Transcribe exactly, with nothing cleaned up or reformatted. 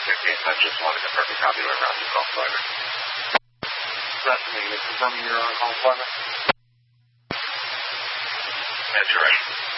fifteen. I just wanted to confirm a copy of my route to call driver. That's me. Is confirming you're on call appointment? That's right.